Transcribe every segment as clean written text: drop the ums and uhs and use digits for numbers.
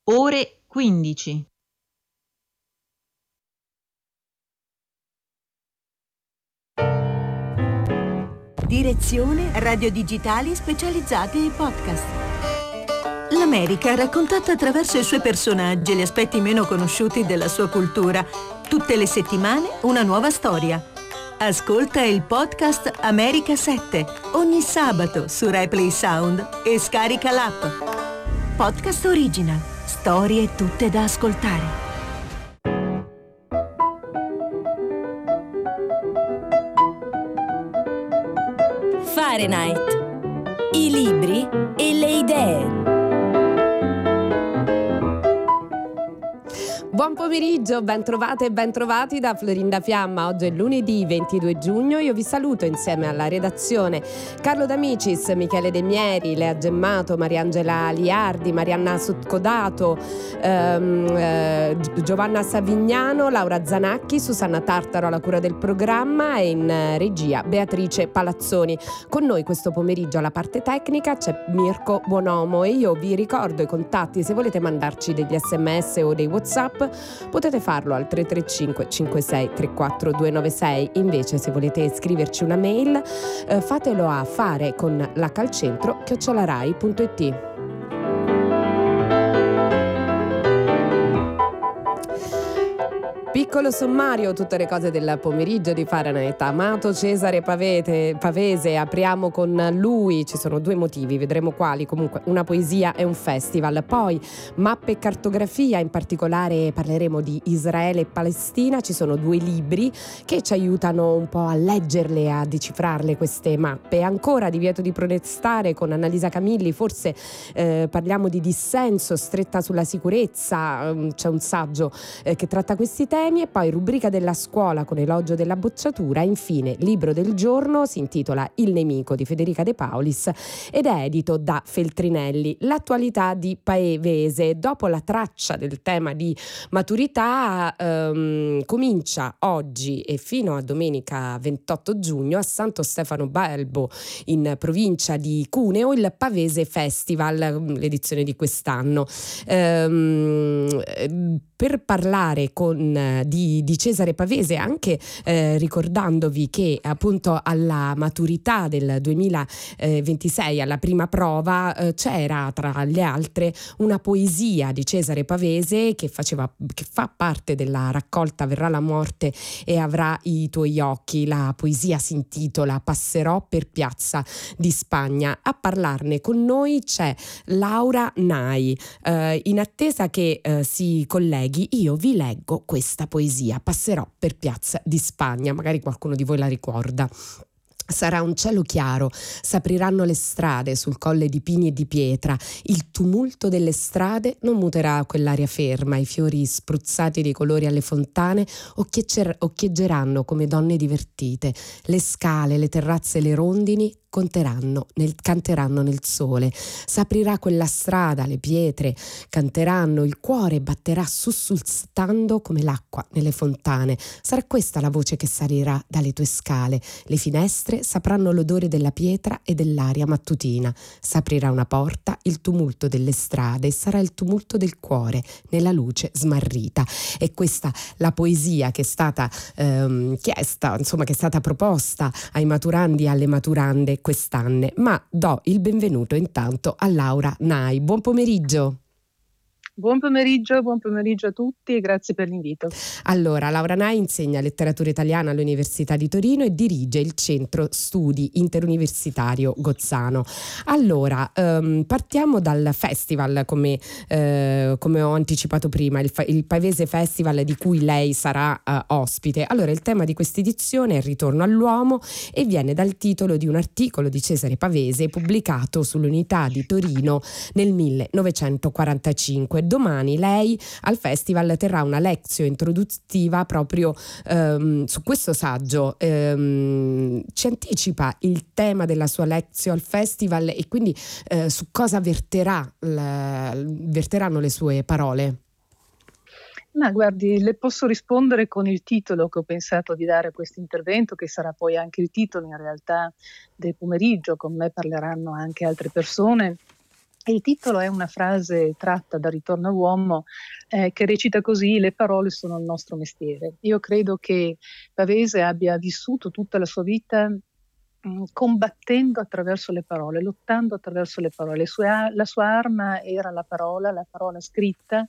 ore 15. Direzione Radio Digitali specializzati in podcast. L'America raccontata attraverso i suoi personaggi e gli aspetti meno conosciuti della sua cultura. Tutte le settimane una nuova storia. Ascolta il podcast America 7 ogni sabato su RaiPlay Sound e scarica l'app. Podcast Original. Storie tutte da ascoltare. Fahrenheit. I libri e le idee. Buon pomeriggio, ben trovate e ben trovati da Florinda Fiamma. Oggi è lunedì 22 giugno, io vi saluto insieme alla redazione Carlo D'Amicis, Michele De Mieri, Lea Gemmato, Mariangela Liardi, Marianna Succodato, Giovanna Savignano, Laura Zanacchi, Susanna Tartaro alla cura del programma e in regia Beatrice Palazzoni. Con noi questo pomeriggio alla parte tecnica c'è Mirko Buonomo e io vi ricordo i contatti: se volete mandarci degli sms o dei WhatsApp potete farlo al 335 56 34 296. Invece, se volete scriverci una mail, fatelo a fare@rai.it. Piccolo sommario, tutte le cose del pomeriggio di Fahrenheit. Amato Cesare Pavese, apriamo con lui, ci sono due motivi, vedremo quali, comunque una poesia e un festival, poi mappe e cartografia, in particolare parleremo di Israele e Palestina, ci sono due libri che ci aiutano un po' a leggerle e a decifrarle queste mappe, ancora divieto di protestare con Annalisa Camilli, forse parliamo di dissenso, stretta sulla sicurezza, c'è un saggio che tratta questi temi. E poi rubrica della scuola con elogio della bocciatura. Infine libro del giorno, si intitola Il nemico di Federica De Paulis ed è edito da Feltrinelli. L'attualità di Pavese, dopo la traccia del tema di maturità, comincia oggi e fino a domenica 28 giugno a Santo Stefano Belbo in provincia di Cuneo il Pavese Festival, l'edizione di quest'anno. Per parlare di Cesare Pavese, anche ricordandovi che appunto alla maturità del 2026, alla prima prova, c'era tra le altre una poesia di Cesare Pavese che fa parte della raccolta Verrà la morte e avrà i tuoi occhi. La poesia si intitola Passerò per piazza di Spagna. A parlarne con noi c'è Laura Nai. In attesa che si colleghi, io vi leggo questa poesia, Passerò per piazza di Spagna, magari qualcuno di voi la ricorda. Sarà un cielo chiaro, s'apriranno le strade sul colle di pini e di pietra, il tumulto delle strade non muterà quell'aria ferma, i fiori spruzzati di colori alle fontane occhieggeranno come donne divertite, le scale, le terrazze e le rondini canteranno nel sole, s'aprirà quella strada, le pietre canteranno, il cuore batterà sussultando come l'acqua nelle fontane, sarà questa la voce che salirà dalle tue scale, le finestre sapranno l'odore della pietra e dell'aria mattutina, s'aprirà una porta, il tumulto delle strade sarà il tumulto del cuore nella luce smarrita. E questa la poesia che è stata chiesta, insomma, che è stata proposta ai maturandi e alle maturande quest'anno, ma do il benvenuto intanto a Laura Nai. Buon pomeriggio. Buon pomeriggio a tutti e grazie per l'invito. Allora, Laura Nai insegna letteratura italiana all'Università di Torino e dirige il Centro Studi Interuniversitario Gozzano. Allora, partiamo dal festival, come ho anticipato prima, il Pavese Festival di cui lei sarà ospite. Allora, il tema di questa edizione è il ritorno all'uomo e viene dal titolo di un articolo di Cesare Pavese pubblicato sull'Unità di Torino nel 1945. Domani lei al festival terrà una lezione introduttiva proprio su questo saggio. Ci anticipa il tema della sua lezione al festival e quindi su cosa verteranno le sue parole? Ma guardi, le posso rispondere con il titolo che ho pensato di dare a questo intervento, che sarà poi anche il titolo in realtà del pomeriggio. Con me parleranno anche altre persone Il titolo è una frase tratta da Ritorno all'uomo che recita così: le parole sono il nostro mestiere. Io credo che Pavese abbia vissuto tutta la sua vita combattendo attraverso le parole, lottando attraverso le parole. La sua arma era la parola scritta,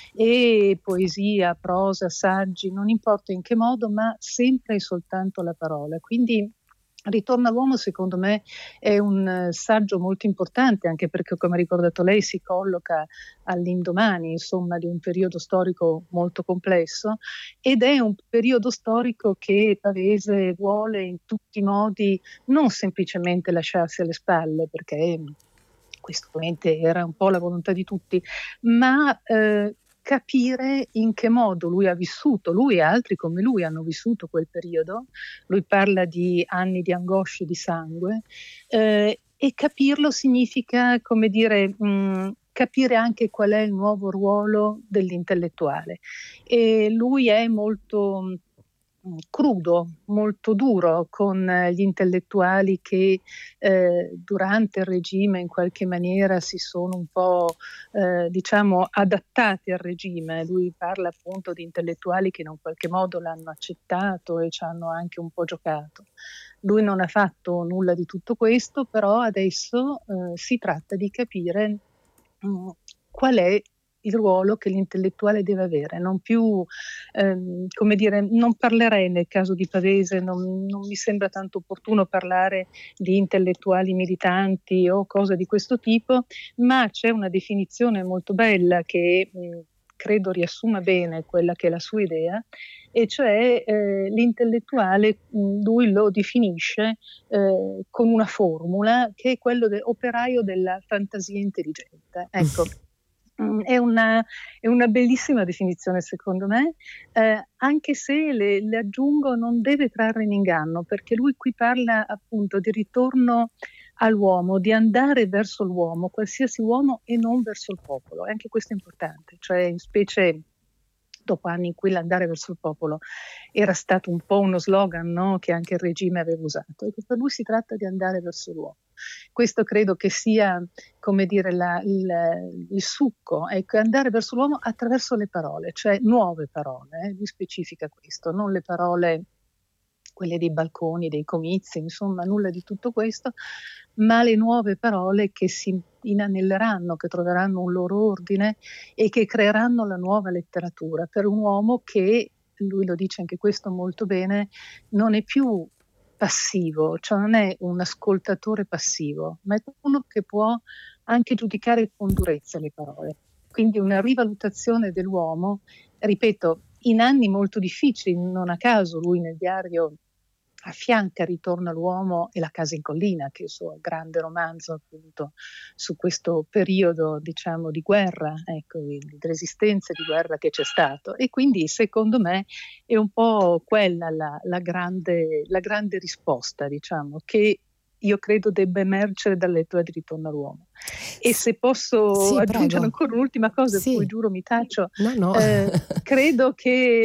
e poesia, prosa, saggi, non importa in che modo, ma sempre e soltanto la parola. Quindi Ritorno all'uomo secondo me è un saggio molto importante, anche perché, come ha ricordato lei, si colloca all'indomani, insomma, di un periodo storico molto complesso, ed è un periodo storico che Pavese vuole in tutti i modi non semplicemente lasciarsi alle spalle, perché questo ovviamente era un po' la volontà di tutti, ma capire in che modo lui ha vissuto, lui e altri come lui hanno vissuto quel periodo. Lui parla di anni di angosce, di sangue, e capirlo significa, come dire, capire anche qual è il nuovo ruolo dell'intellettuale. E lui è molto crudo, molto duro con gli intellettuali che durante il regime in qualche maniera si sono un po' diciamo adattati al regime. Lui parla appunto di intellettuali che in un qualche modo l'hanno accettato e ci hanno anche un po' giocato. Lui non ha fatto nulla di tutto questo, però adesso si tratta di capire qual è il ruolo che l'intellettuale deve avere, non più, come dire, non parlerei nel caso di Pavese, non mi sembra tanto opportuno parlare di intellettuali militanti o cose di questo tipo, ma c'è una definizione molto bella che credo riassuma bene quella che è la sua idea, e cioè l'intellettuale, lui lo definisce con una formula che è quello dell'operaio della fantasia intelligente. Ecco. È una bellissima definizione secondo me, anche se le aggiungo, non deve trarre in inganno, perché lui qui parla appunto di ritorno all'uomo, di andare verso l'uomo, qualsiasi uomo, e non verso il popolo. E anche questo è importante, cioè in specie dopo anni in cui l'andare verso il popolo era stato un po' uno slogan, no? Che anche il regime aveva usato, e che per lui si tratta di andare verso l'uomo. Questo credo che sia, come dire, il succo, ecco, andare verso l'uomo attraverso le parole, cioè nuove parole, lui specifica questo, non le parole quelle dei balconi, dei comizi, insomma nulla di tutto questo, ma le nuove parole che si inanelleranno, che troveranno un loro ordine e che creeranno la nuova letteratura per un uomo che, lui lo dice anche questo molto bene, non è più passivo, cioè non è un ascoltatore passivo, ma è uno che può anche giudicare con durezza le parole. Quindi una rivalutazione dell'uomo, ripeto, in anni molto difficili. Non a caso lui nel diario affianca Ritorno all'uomo e La casa in collina, che è il suo grande romanzo appunto su questo periodo, diciamo, di guerra, ecco, di resistenza e di guerra che c'è stato. E quindi secondo me è un po' quella la grande risposta, diciamo, che io credo debba emergere dalla lettura di Ritorno all'uomo. E se posso aggiungere ancora un'ultima cosa, poi giuro mi taccio, no. Credo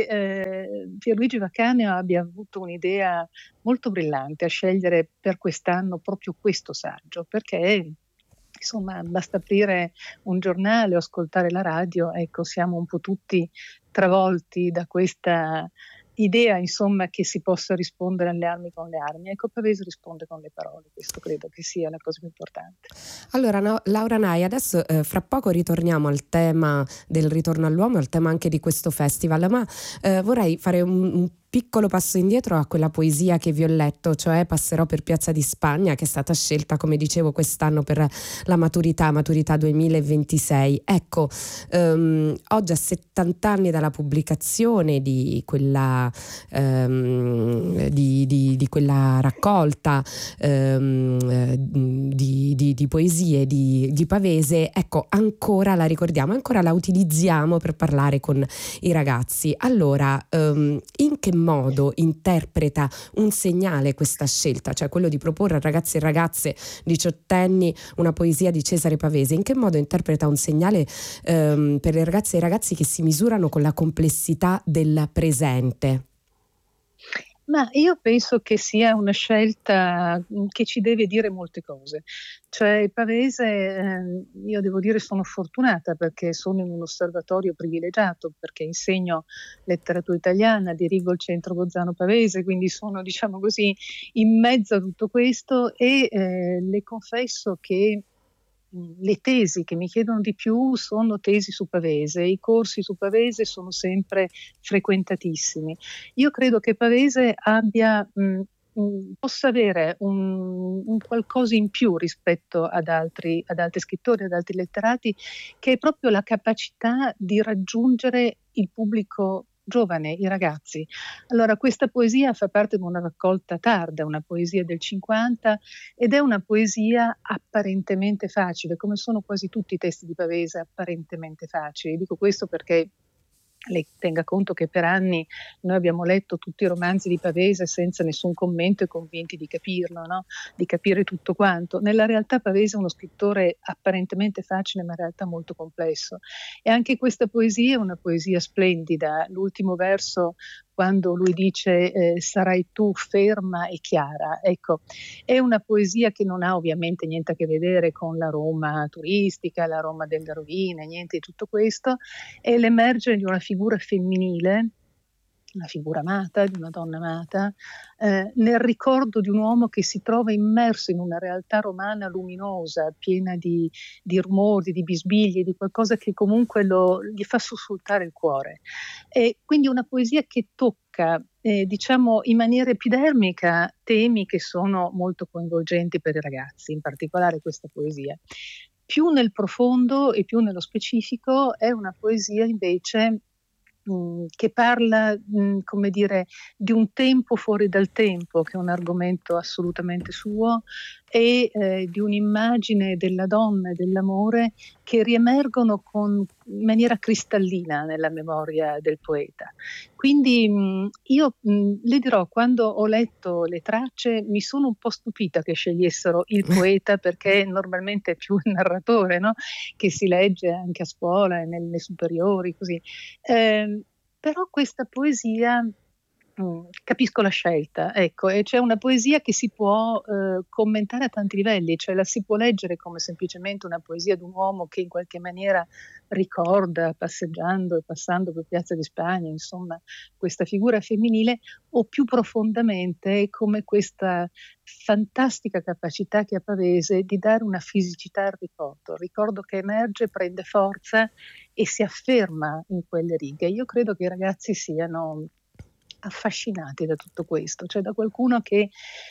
che Pierluigi Vaccanio abbia avuto un'idea molto brillante a scegliere per quest'anno proprio questo saggio, perché insomma basta aprire un giornale o ascoltare la radio, ecco, siamo un po' tutti travolti da questa idea, insomma, che si possa rispondere alle armi con le armi. Ecco, Pavese risponde con le parole, questo credo che sia la cosa più importante. Allora, no, Laura Nai, adesso fra poco ritorniamo al tema del ritorno all'uomo, al tema anche di questo festival, ma vorrei fare un piccolo passo indietro a quella poesia che vi ho letto, cioè Passerò per Piazza di Spagna, che è stata scelta, come dicevo, quest'anno per la maturità 2026. Ecco, oggi a 70 anni dalla pubblicazione di quella di quella raccolta di poesie di Pavese, ecco, ancora la ricordiamo, ancora la utilizziamo per parlare con i ragazzi. Allora, in che modo interpreta un segnale questa scelta, cioè quello di proporre a ragazzi e ragazze diciottenni una poesia di Cesare Pavese? In che modo interpreta un segnale per le ragazze e i ragazzi che si misurano con la complessità del presente? Ma io penso che sia una scelta che ci deve dire molte cose. Cioè Pavese, io devo dire sono fortunata perché sono in un osservatorio privilegiato, perché insegno letteratura italiana, dirigo il centro Bozzano Pavese, quindi sono, diciamo così, in mezzo a tutto questo e le confesso che le tesi che mi chiedono di più sono tesi su Pavese, i corsi su Pavese sono sempre frequentatissimi. Io credo che Pavese possa avere un qualcosa in più rispetto ad altri scrittori, ad altri letterati, che è proprio la capacità di raggiungere il pubblico giovane, i ragazzi. Allora, questa poesia fa parte di una raccolta tarda, una poesia del 50, ed è una poesia apparentemente facile, come sono quasi tutti i testi di Pavese, apparentemente facili. Dico questo perché lei tenga conto che per anni noi abbiamo letto tutti i romanzi di Pavese senza nessun commento e convinti di capirlo, no? Di capire tutto quanto. Nella realtà Pavese è uno scrittore apparentemente facile, ma in realtà molto complesso. E anche questa poesia è una poesia splendida. L'ultimo verso, quando lui dice sarai tu ferma e chiara, ecco, è una poesia che non ha ovviamente niente a che vedere con la Roma turistica, la Roma delle rovine, niente di tutto questo, è l'emergere di una figura femminile, una figura amata, di una donna amata, nel ricordo di un uomo che si trova immerso in una realtà romana luminosa, piena di rumori, di bisbigli, di qualcosa che comunque gli fa sussultare il cuore. E quindi una poesia che tocca, diciamo, in maniera epidermica temi che sono molto coinvolgenti per i ragazzi, in particolare questa poesia. Più nel profondo e più nello specifico è una poesia invece che parla, come dire, di un tempo fuori dal tempo, che è un argomento assolutamente suo, e di un'immagine della donna e dell'amore che riemergono in maniera cristallina nella memoria del poeta. Quindi io le dirò, quando ho letto le tracce mi sono un po' stupita che scegliessero il poeta, perché normalmente è più il narratore, no? Che si legge anche a scuola e nelle superiori, così. Però questa poesia, capisco la scelta, ecco, e c'è una poesia che si può commentare a tanti livelli, cioè la si può leggere come semplicemente una poesia di un uomo che in qualche maniera ricorda, passeggiando e passando per Piazza di Spagna, insomma, questa figura femminile, o più profondamente come questa fantastica capacità che ha Pavese di dare una fisicità al ricordo che emerge, prende forza e si afferma in quelle righe. Io credo che i ragazzi siano affascinati da tutto questo, cioè da qualcuno che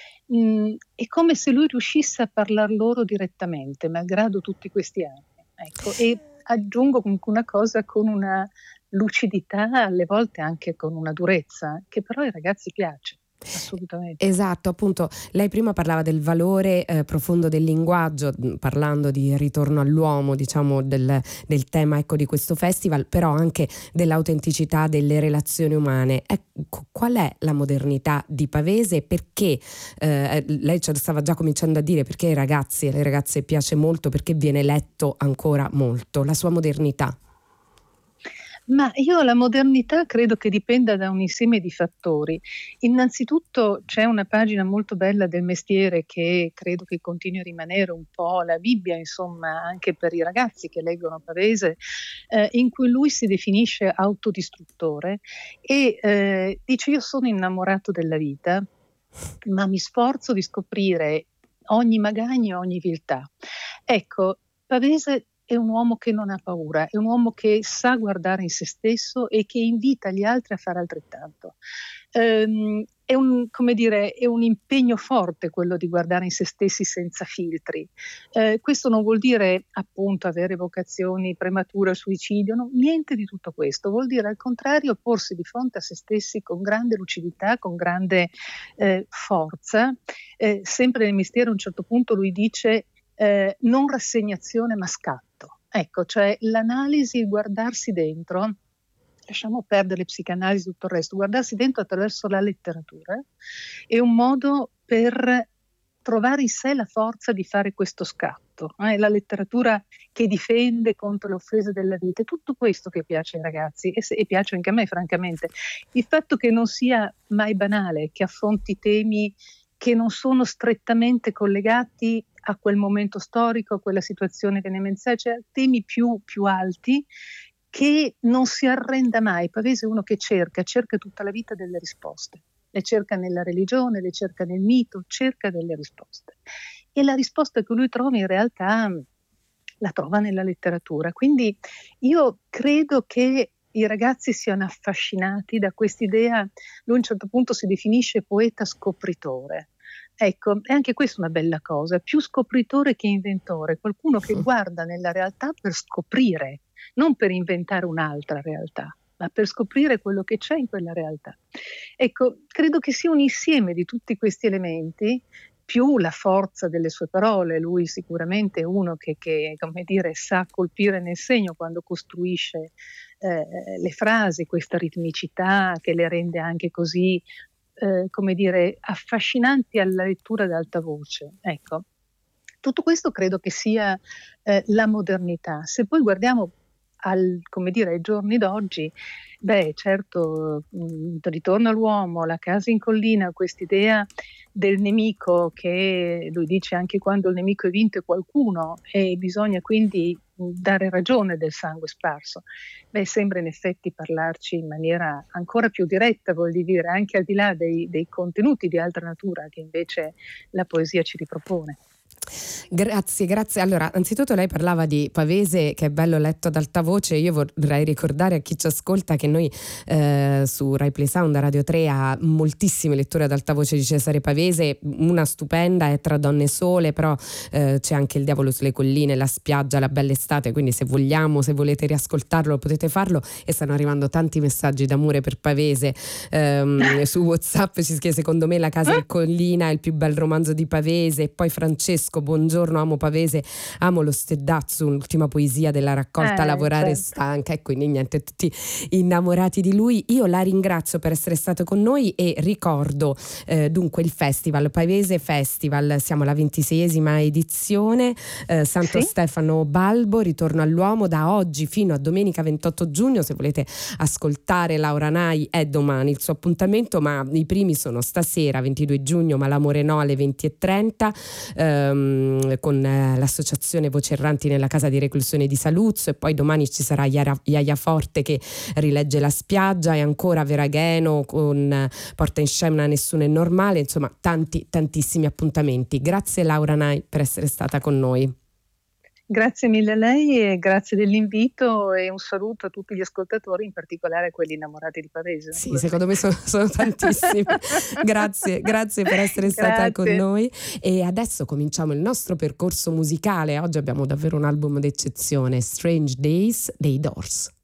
è come se lui riuscisse a parlar loro direttamente, malgrado tutti questi anni. Ecco, e aggiungo comunque una cosa, con una lucidità, alle volte anche con una durezza, che però ai ragazzi piace. Assolutamente. Esatto, appunto, lei prima parlava del valore profondo del linguaggio, parlando di ritorno all'uomo, diciamo del tema, ecco, di questo festival, però anche dell'autenticità delle relazioni umane. Ecco, qual è la modernità di Pavese? Perché lei ce lo stava già cominciando a dire, perché ai ragazzi e alle ragazze piace molto, perché viene letto ancora molto, la sua modernità? Ma io la modernità credo che dipenda da un insieme di fattori. Innanzitutto c'è una pagina molto bella del Mestiere che credo che continui a rimanere un po' la Bibbia, insomma, anche per i ragazzi che leggono Pavese, in cui lui si definisce autodistruttore e dice: io sono innamorato della vita, ma mi sforzo di scoprire ogni magagno, ogni viltà. Ecco, Pavese è un uomo che non ha paura, è un uomo che sa guardare in se stesso e che invita gli altri a fare altrettanto. È un impegno forte quello di guardare in se stessi senza filtri. Questo non vuol dire appunto avere vocazioni premature al suicidio, no, niente di tutto questo. Vuol dire al contrario porsi di fronte a se stessi con grande lucidità, con grande forza. Sempre nel Mestiere a un certo punto lui dice: non rassegnazione ma scatto. Ecco, cioè l'analisi, il guardarsi dentro, lasciamo perdere le psicanalisi e tutto il resto, guardarsi dentro attraverso la letteratura è un modo per trovare in sé la forza di fare questo scatto. riscatto, la letteratura che difende contro le offese della vita, è tutto questo che piace ai ragazzi e piace anche a me francamente. Il fatto che non sia mai banale, che affronti temi che non sono strettamente collegati a quel momento storico, a quella situazione veneziana, cioè temi più alti, che non si arrenda mai. Pavese è uno che cerca tutta la vita delle risposte. Le cerca nella religione, le cerca nel mito, cerca delle risposte. E la risposta che lui trova in realtà la trova nella letteratura. Quindi io credo che i ragazzi siano affascinati da quest'idea. Lui a un certo punto si definisce poeta scopritore. Ecco, è anche questa una bella cosa, più scopritore che inventore, qualcuno che guarda nella realtà per scoprire, non per inventare un'altra realtà, ma per scoprire quello che c'è in quella realtà. Ecco, credo che sia un insieme di tutti questi elementi, più la forza delle sue parole. Lui sicuramente è uno che come dire, sa colpire nel segno quando costruisce le frasi, questa ritmicità che le rende anche così, come dire, affascinanti alla lettura ad alta voce. Ecco, tutto questo credo che sia la modernità. Se poi guardiamo come dire, ai giorni d'oggi, certo, Ritorno all'uomo, La casa in collina, quest'idea del nemico che lui dice anche quando il nemico è vinto è qualcuno e bisogna quindi dare ragione del sangue sparso. Sembra in effetti parlarci in maniera ancora più diretta, voglio dire, anche al di là dei contenuti di altra natura che invece la poesia ci ripropone. Grazie. Allora, anzitutto lei parlava di Pavese, che è bello letto ad alta voce. Io vorrei ricordare a chi ci ascolta che noi su Rai Play Sound Radio 3 ha moltissime letture ad alta voce di Cesare Pavese. Una stupenda è Tra donne sole, però c'è anche Il diavolo sulle colline, La spiaggia, La bella estate, quindi se volete riascoltarlo potete farlo. E stanno arrivando tanti messaggi d'amore per Pavese su WhatsApp. Ci scrive: secondo me La casa in collina è il più bel romanzo di Pavese. E poi Francesco: buongiorno, amo Pavese, amo lo Stedazzo, l'ultima poesia della raccolta Lavorare certo. stanca, e quindi niente, tutti innamorati di lui. Io la ringrazio per essere stato con noi e ricordo dunque il festival, Pavese Festival, siamo alla 26esima edizione, Santo Stefano Balbo, Ritorno all'uomo, da oggi fino a domenica 28 giugno. Se volete ascoltare Laura Nai è domani il suo appuntamento, ma i primi sono stasera 22 giugno, ma l'amore no, alle 20:30, con l'associazione Voci Erranti nella casa di reclusione di Saluzzo, e poi domani ci sarà Iaia Forte che rilegge La spiaggia, e ancora Veragheno con Porta in scena Nessuno è normale. Insomma, tantissimi appuntamenti. Grazie Laura Nai per essere stata con noi. Grazie mille a lei e grazie dell'invito, e un saluto a tutti gli ascoltatori, in particolare a quelli innamorati di Pavese. Sì, secondo me sono tantissimi. Grazie per essere stata con noi. E adesso cominciamo il nostro percorso musicale. Oggi abbiamo davvero un album d'eccezione, Strange Days dei Doors.